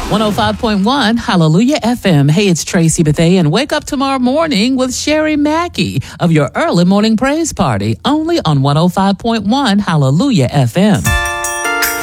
105.1 Hallelujah FM. Hey, it's Tracy Bethea, and wake up tomorrow morning with Sherry Mackey of your early morning praise party, only on 105.1 Hallelujah FM.